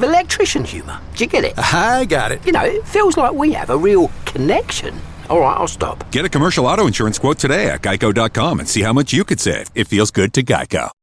of electrician humour. Do you get it? I got it. You know, it feels like we have a real connection. All right, I'll stop. Get a commercial auto insurance quote today at geico.com and see how much you could save. It feels good to Geico.